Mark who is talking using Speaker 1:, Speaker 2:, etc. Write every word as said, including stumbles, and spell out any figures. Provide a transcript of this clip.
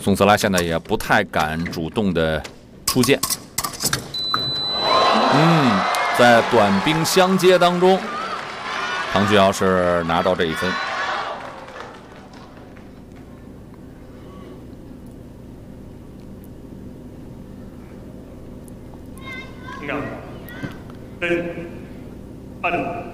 Speaker 1: 宋斯拉现在也不太敢主动的出剑。嗯，在短兵相接当中，唐俊尧是拿到这一分。
Speaker 2: 二分，二。